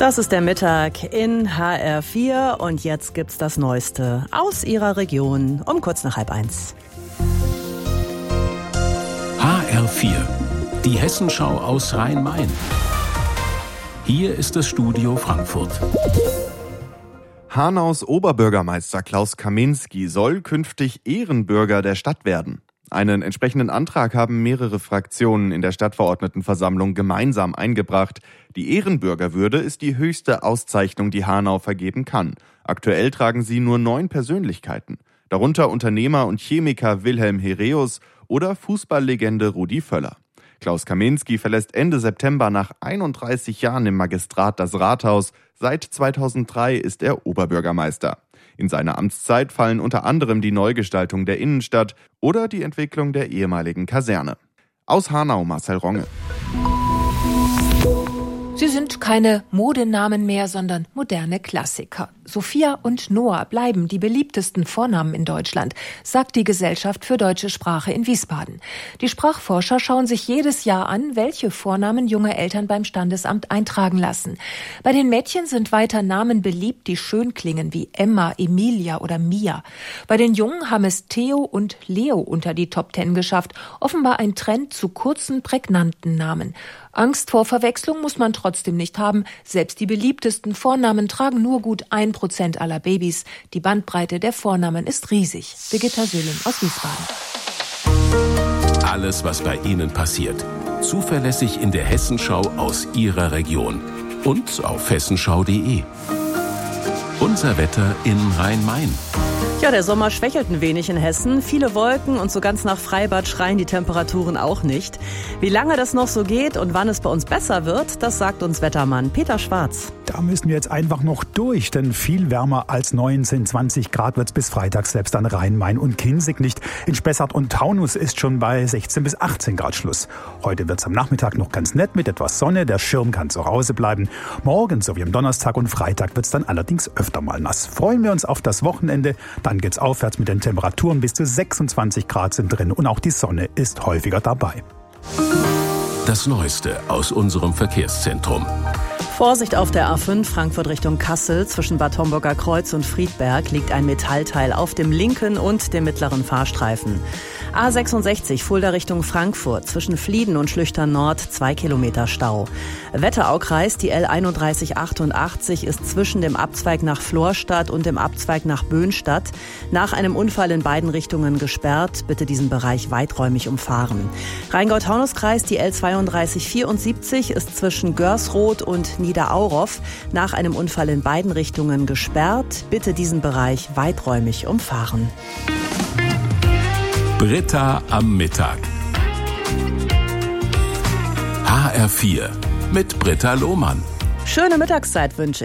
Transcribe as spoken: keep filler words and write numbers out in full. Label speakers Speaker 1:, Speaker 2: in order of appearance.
Speaker 1: Das ist der Mittag in H R vier und jetzt gibt's das Neueste aus Ihrer Region um kurz nach halb eins.
Speaker 2: H R vier, die Hessenschau aus Rhein-Main. Hier ist das Studio Frankfurt.
Speaker 3: Hanau's Oberbürgermeister Klaus Kaminski soll künftig Ehrenbürger der Stadt werden. Einen entsprechenden Antrag haben mehrere Fraktionen in der Stadtverordnetenversammlung gemeinsam eingebracht. Die Ehrenbürgerwürde ist die höchste Auszeichnung, die Hanau vergeben kann. Aktuell tragen sie nur neun Persönlichkeiten, darunter Unternehmer und Chemiker Wilhelm Hereus oder Fußballlegende Rudi Völler. Klaus Kaminski verlässt Ende September nach einunddreißig Jahren im Magistrat das Rathaus. Seit zweitausenddrei ist er Oberbürgermeister. In seine Amtszeit fallen unter anderem die Neugestaltung der Innenstadt oder die Entwicklung der ehemaligen Kaserne. Aus Hanau Marcel Ronge.
Speaker 4: Sie sind keine Modenamen mehr, sondern moderne Klassiker. Sophia und Noah bleiben die beliebtesten Vornamen in Deutschland, sagt die Gesellschaft für deutsche Sprache in Wiesbaden. Die Sprachforscher schauen sich jedes Jahr an, welche Vornamen junge Eltern beim Standesamt eintragen lassen. Bei den Mädchen sind weiter Namen beliebt, die schön klingen, wie Emma, Emilia oder Mia. Bei den Jungen haben es Theo und Leo unter die Top Ten geschafft. Offenbar ein Trend zu kurzen, prägnanten Namen. Angst vor Verwechslung muss man trotzdem nicht haben. Selbst die beliebtesten Vornamen tragen nur gut ein Prozent aller Babys. Die Bandbreite der Vornamen ist riesig. Birgitta Süllen aus Wiesbaden.
Speaker 2: Alles, was bei Ihnen passiert. Zuverlässig in der Hessenschau aus Ihrer Region. Und auf hessenschau punkt de. Unser Wetter in Rhein-Main.
Speaker 1: Ja, der Sommer schwächelt ein wenig in Hessen. Viele Wolken und so ganz nach Freibad schreien die Temperaturen auch nicht. Wie lange das noch so geht und wann es bei uns besser wird, das sagt uns Wettermann Peter Schwarz.
Speaker 5: Da müssen wir jetzt einfach noch durch, denn viel wärmer als neunzehn, zwanzig Grad wird es bis Freitag selbst an Rhein-Main und Kinzig nicht. In Spessart und Taunus ist schon bei sechzehn bis achtzehn Grad Schluss. Heute wird es am Nachmittag noch ganz nett mit etwas Sonne, der Schirm kann zu Hause bleiben. Morgen sowie am Donnerstag und Freitag wird es dann allerdings öfter mal nass. Freuen wir uns auf das Wochenende, dann geht's aufwärts mit den Temperaturen, bis zu sechsundzwanzig Grad sind drin und auch die Sonne ist häufiger dabei.
Speaker 2: Das Neueste aus unserem Verkehrszentrum.
Speaker 1: Vorsicht auf der A fünf Frankfurt Richtung Kassel. Zwischen Bad Homburger Kreuz und Friedberg liegt ein Metallteil auf dem linken und dem mittleren Fahrstreifen. A sechsundsechzig Fulda Richtung Frankfurt. Zwischen Flieden und Schlüchtern Nord zwei Kilometer Stau. Wetteraukreis, die L einunddreißig achtundachtzig ist zwischen dem Abzweig nach Florstadt und dem Abzweig nach Böhnstadt nach einem Unfall in beiden Richtungen gesperrt. Bitte diesen Bereich weiträumig umfahren. Rheingau-Taunus-Kreis, die L zweiunddreißig vierundsiebzig ist zwischen Görsroth und Niederauroff nach einem Unfall in beiden Richtungen gesperrt. Bitte diesen Bereich weiträumig umfahren.
Speaker 2: Britta am Mittag. H R vier mit Britta Lohmann.
Speaker 1: Schöne Mittagszeit wünsche ich.